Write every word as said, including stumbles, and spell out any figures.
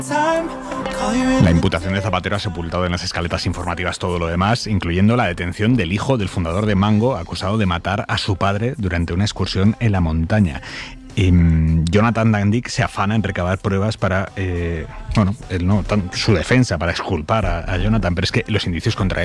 La imputación de Zapatero ha sepultado en las escaletas informativas todo lo demás, incluyendo la detención del hijo del fundador de Mango, acusado de matar a su padre durante una excursión en la montaña. Y Jonathan Dandick se afana en recabar pruebas para, eh, bueno, él no, tan, su defensa, para exculpar a, a Jonathan, pero es que los indicios contra él